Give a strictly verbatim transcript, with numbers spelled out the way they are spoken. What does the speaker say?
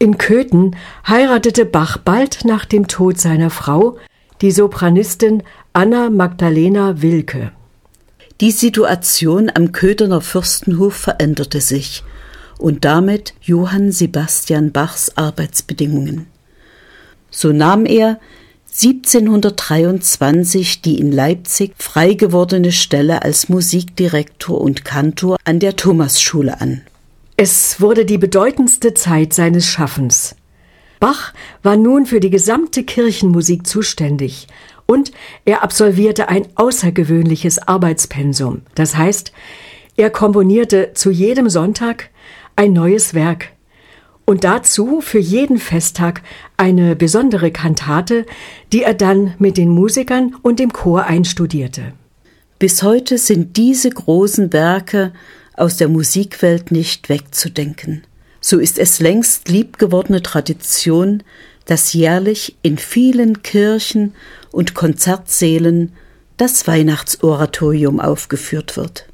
In Köthen heiratete Bach bald nach dem Tod seiner Frau, die Sopranistin Anna Magdalena Wilcke. Die Situation am Köthener Fürstenhof veränderte sich und damit Johann Sebastian Bachs Arbeitsbedingungen. So nahm er siebzehnhundertdreiundzwanzig die in Leipzig frei gewordene Stelle als Musikdirektor und Kantor an der Thomasschule an. Es wurde die bedeutendste Zeit seines Schaffens. Bach war nun für die gesamte Kirchenmusik zuständig und er absolvierte ein außergewöhnliches Arbeitspensum. Das heißt, er komponierte zu jedem Sonntag ein neues Werk und dazu für jeden Festtag eine besondere Kantate, die er dann mit den Musikern und dem Chor einstudierte. Bis heute sind diese großen Werke aus der Musikwelt nicht wegzudenken. So ist es längst liebgewordene Tradition, dass jährlich in vielen Kirchen und Konzertsälen das Weihnachtsoratorium aufgeführt wird.